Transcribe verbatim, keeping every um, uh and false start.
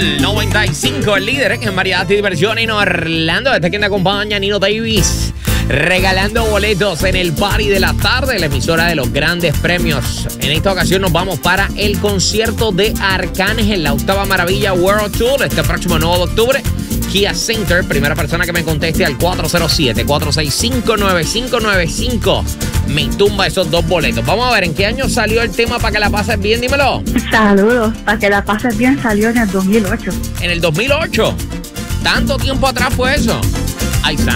Sol noventa y cinco, el líder en variedad y diversión en Orlando. Desde quien te acompaña, Nino Davis, regalando boletos en el party de la tarde, la emisora de los grandes premios. En esta ocasión nos vamos para el concierto de Arcángel, la octava maravilla World Tour, este próximo nueve de octubre. Kia Center, primera persona que me conteste al cuatro cero siete, cuatro seis cinco, nueve cinco nueve cinco. Me tumba esos dos boletos. Vamos a ver, ¿en qué año salió el tema Para que la pases bien? Dímelo. Saludos, Para que la pases bien salió en el dos mil ocho. En el dos mil ocho. ¿Tanto tiempo atrás fue eso? Ahí está.